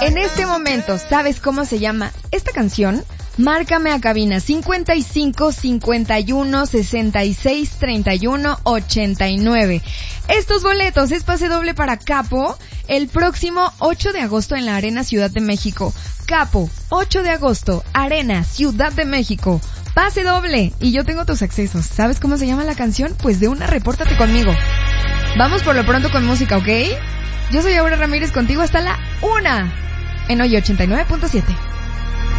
En este momento, ¿sabes cómo se llama esta canción? Márcame a cabina 55 51 66 31 89. Estos boletos es pase doble para Capo el próximo 8 de agosto en la Arena Ciudad de México. Capo, 8 de agosto, Arena Ciudad de México. Pase doble y yo tengo tus accesos. ¿Sabes cómo se llama la canción? Pues de una, repórtate conmigo. Vamos por lo pronto con música, ¿ok? Yo soy Aura Ramírez contigo hasta la 1 en Hoy 89.7.